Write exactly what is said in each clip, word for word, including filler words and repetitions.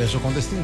beso con destino.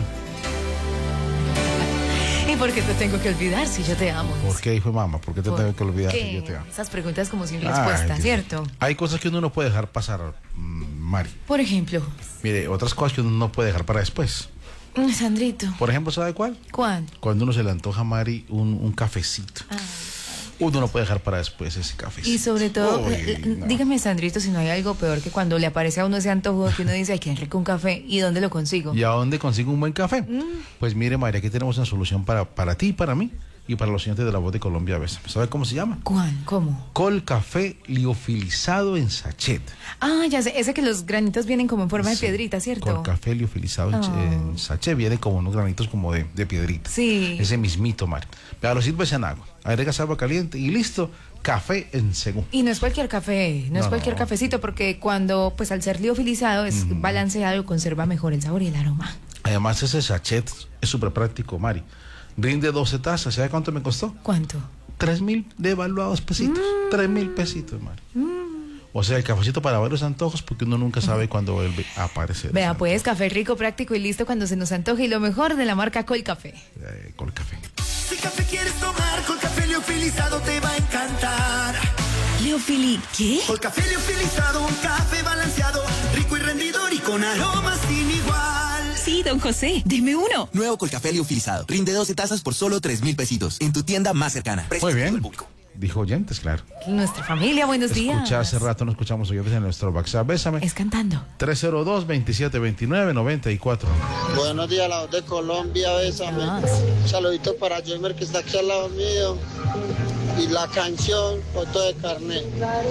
¿Y por qué te tengo que olvidar si yo te amo? ¿Por qué, hijo de mamá? ¿Por qué te ¿Por tengo que olvidar qué? si yo te amo? Esas preguntas como sin Ay, respuesta, Dios. ¿cierto? Hay cosas que uno no puede dejar pasar, mm, Mari. Por ejemplo, Mire, otras cosas que uno no puede dejar para después. mm, Sandrito, Por ejemplo, ¿sabe cuál? ¿cuál? Cuando uno se le antoja a Mari un, un cafecito. Ah. Uno no puede dejar para después ese cafecito. Y sobre todo, Uy, la- no. dígame, Sandrito, si no hay algo peor que cuando le aparece a uno ese antojo que uno dice, ay, qué rico un café, ¿y dónde lo consigo? ¿Y a dónde consigo un buen café? Mm. Pues mire, María, aquí tenemos una solución para, para ti y para mí y para los oyentes de La Voz de Colombia. ¿Ves? ¿Sabe cómo se llama? ¿Cuál? ¿Cómo? Col Café liofilizado en sachet. Ah, ya sé, ese que los granitos vienen como en forma de Sí, piedrita, ¿cierto? Col Café liofilizado en, Oh. en sachet. Viene como unos granitos como de, de piedrita. Sí. Ese mismito, María. Vea, lo sirves en agua. Agregas agua caliente y listo. Café en segundo. Y no es cualquier café, no, No, es cualquier no. cafecito, porque cuando, pues al ser liofilizado, es balanceado, conserva mejor el sabor y el aroma. Además, ese sachet es súper práctico, Mari. Rinde doce tazas. ¿Sabe cuánto me costó? ¿Cuánto? Tres mil devaluados pesitos. Mm. Tres mil pesitos, Mari. O sea, el cafecito para varios antojos, porque uno nunca sabe cuándo vuelve a aparecer. Vea, ese pues, café rico, práctico y listo cuando se nos antoje, y lo mejor de la marca Col Café. antojo, eh, Col Café. Si café quieres tomar, con café liofilizado te va a encantar. Leofili, ¿qué? Con café liofilizado, un café balanceado, rico y rendidor y con aromas sin igual. Sí, don José, deme uno. Nuevo Colcafé liofilizado. Rinde doce tazas por solo tres mil pesitos. En tu tienda más cercana. Precio Muy bien. al público. Dijo oyentes, claro. Nuestra familia, buenos días. Escucha, hace rato no escuchamos oyentes en nuestro WhatsApp. Bésame. Es cantando. tres cero dos, veintisiete veintinueve, noventa y cuatro. Buenos días, La Voz de Colombia, bésame. Ah. Un saludito para Joymer que está aquí al lado mío. Y la canción, foto de carnet.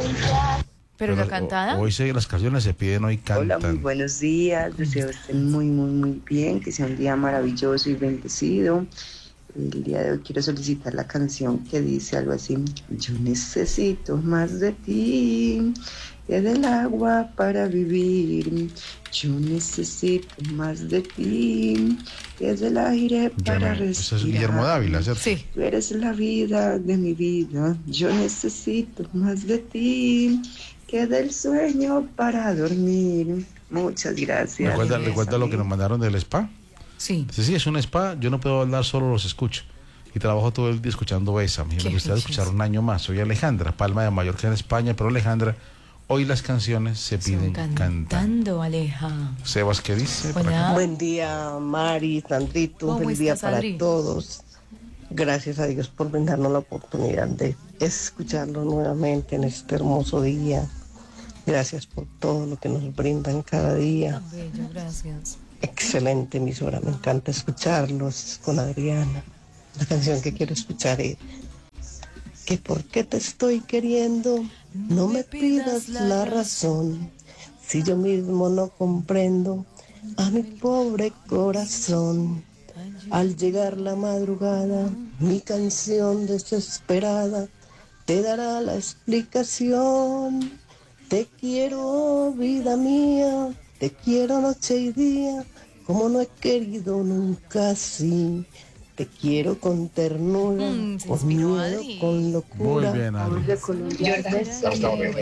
Pero la cantada. Hoy se, las canciones se piden, hoy Hola, cantan. muy buenos días. Deseo que estén muy, muy, muy bien. Que sea un día maravilloso y bendecido. El día de hoy quiero solicitar la canción que dice algo así: yo necesito más de ti, que del agua para vivir. Yo necesito más de ti, que del aire Yo para no- respirar. Eso es Guillermo Dávila, ¿cierto? Sí. Tú eres la vida de mi vida. Yo necesito más de ti, que del sueño para dormir. Muchas gracias. ¿Recuerda, recuerda lo que nos mandaron del spa? Sí. Sí, sí, es un spa. Yo no puedo hablar, solo los escucho. Y trabajo todo el día escuchando Bésame. Qué Me gustaría belleza. escuchar un año más. Soy Alejandra, Palma de Mallorca en España. Pero Alejandra, hoy las canciones se piden Son cantando. cantando, Aleja. Sebas, ¿qué dice? Por Hola. acá. Buen día, Mari, Sandrito, un ¿Cómo feliz día estás, para Adri? todos. Gracias a Dios por brindarnos la oportunidad de escucharlo nuevamente en este hermoso día. Gracias por todo lo que nos brindan cada día. Bello, gracias. Excelente emisora, me encanta escucharlos con Adriana. La canción que quiero escuchar es que por qué te estoy queriendo, no me pidas la razón, si yo mismo no comprendo a mi pobre corazón. Al llegar la madrugada, mi canción desesperada te dará la explicación. Te quiero, vida mía, te quiero noche y día, como no he querido nunca así. Te quiero con ternura, Mm, se con inspiró miedo, Adri. con Muy locura. bien, Adri. De Colombia, Hola, buenos días.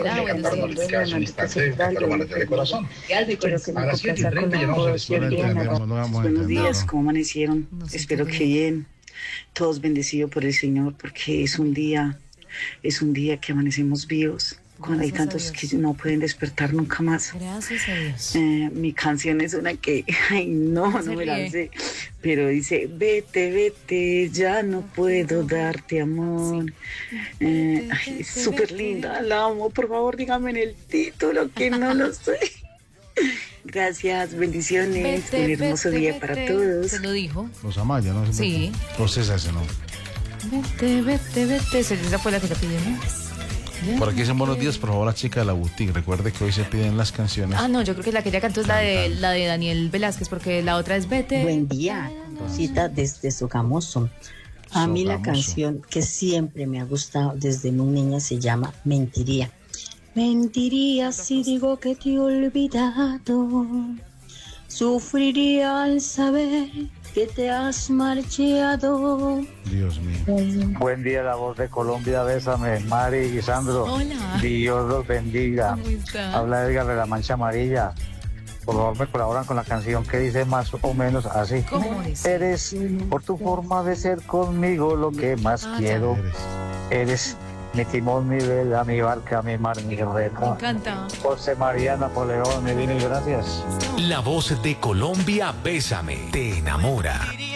Espero que A las siete y treinta llenamos el No estudio. entendemos, no vamos a Buenos días, entenderlo. ¿cómo amanecieron? No sé Espero qué que ver. bien. Todos bendecidos por el Señor, porque es un día, es un día que amanecemos vivos. Cuando hay Gracias a tantos Dios. que no pueden despertar nunca más. Gracias a Dios. Eh, mi canción es una que, ay no, Se no me la ríe. sé, pero dice, vete, vete, ya no puedo darte amor. Eh, ay, es vete, súper vete. linda, la amo, por favor dígame en el título que no lo sé. Gracias, bendiciones, un hermoso vete, día vete. para todos. Se lo dijo. Los Amaya, ¿no? Sí. O César, ese no. Vete, vete, vete. Esa fue la que te pidió, ¿no? Ya. Por aquí dicen buenos días, por favor, la chica de la boutique. Recuerde que hoy se piden las canciones. Ah, no, yo creo que la que ella cantó es la de, la de Daniel Velázquez, porque la otra es Vete. Buen día, Rosita desde Sogamoso. A mí la Sogamoso. canción que siempre me ha gustado desde muy niña se llama Mentiría. Mentiría si digo que te he olvidado. Sufriría al saber que te has marchado. Dios mío. Buen día, La Voz de Colombia, bésame, Mari y Sandro. Hola. Dios los bendiga. ¿Cómo está? Habla Edgar de la Mancha Amarilla. por favor me colaboran con la canción que dice más o menos así. ¿Cómo dice? Eres por tu forma de ser conmigo lo que más Ah, quiero. Eres mi timón, mi vela, mi barca, mi mar, mi Me guerrera. encanta. José María Napoleón, mil gracias. La voz de Colombia, Bésame, te enamora.